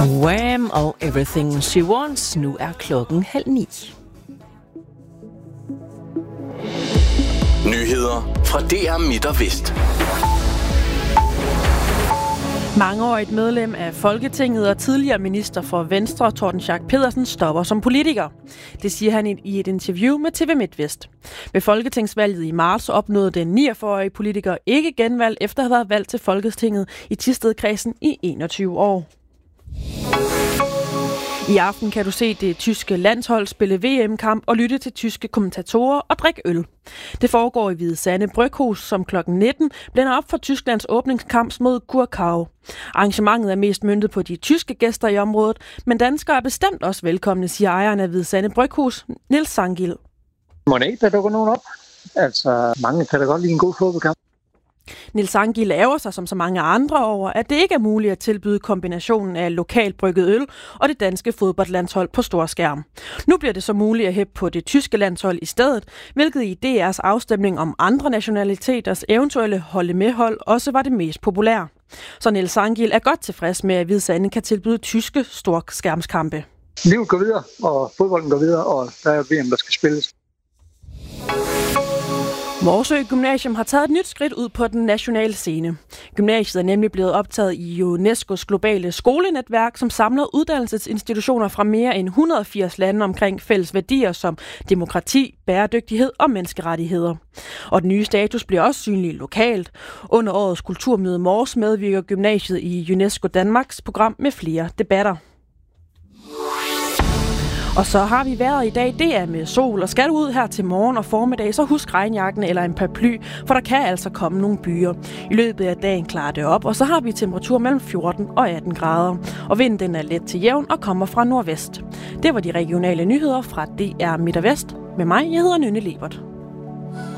Wham! Og Everything She Wants. Nu er klokken 8:30. Nyheder fra DR Midt og Vest. Mangeårigt medlem af Folketinget og tidligere minister for Venstre, Torsten Schack Pedersen, stopper som politiker. Det siger han i et interview med TV MidtVest. Ved folketingsvalget i marts opnåede den 49-årige politiker ikke genvalg efter at have været valgt til Folketinget i Thisted-kredsen i 21 år. I aften kan du se det tyske landshold spille VM-kamp og lytte til tyske kommentatorer og drikke øl. Det foregår i Hvide Sande Bryghus, som kl. 19 blænder op for Tysklands åbningskamp mod Curacao. Arrangementet er mest møntet på de tyske gæster i området, men danskere er bestemt også velkomne, siger ejeren af Hvide Sande Bryghus, Niels Sangil. Monet, der dukker nogen op. Altså, mange kan da godt lide en god fodboldkamp. Niels Sangil ærger sig som så mange andre over, at det ikke er muligt at tilbyde kombinationen af lokalt brygget øl og det danske fodboldlandshold på stor skærm. Nu bliver det så muligt at hæppe på det tyske landshold i stedet, hvilket i DR's afstemning om andre nationaliteters eventuelle holde med hold også var det mest populære. Så Niels Sangil er godt tilfreds med, at Hvide Sande kan tilbyde tyske storskærmskampe. Livet går videre, og fodbolden går videre, og der er VM, der skal spilles. Morsø Gymnasium har taget et nyt skridt ud på den nationale scene. Gymnasiet er nemlig blevet optaget i UNESCO's globale skolenetværk, som samler uddannelsesinstitutioner fra mere end 180 lande omkring fælles værdier som demokrati, bæredygtighed og menneskerettigheder. Og den nye status bliver også synlig lokalt. Under årets kulturmøde Mors medvirker gymnasiet i UNESCO Danmarks program med flere debatter. Og så har vi vejret i dag, det er med sol, og skal du ud her til morgen og formiddag, så husk regnjakken eller en paraply, for der kan altså komme nogle byer. I løbet af dagen klarer det op, og så har vi temperatur mellem 14 og 18 grader. Og vinden den er let til jævn og kommer fra nordvest. Det var de regionale nyheder fra DR Midt og Vest. Med mig, jeg hedder Nynne Lebert.